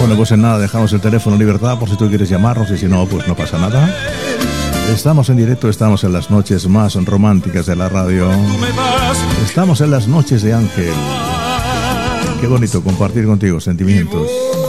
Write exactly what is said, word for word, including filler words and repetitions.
Bueno, pues en nada, dejamos el teléfono en libertad por si tú quieres llamarnos y si no, pues no pasa nada. Estamos en directo, estamos en las noches más románticas de la radio. Estamos en las noches de Ángel. Qué bonito compartir contigo sentimientos.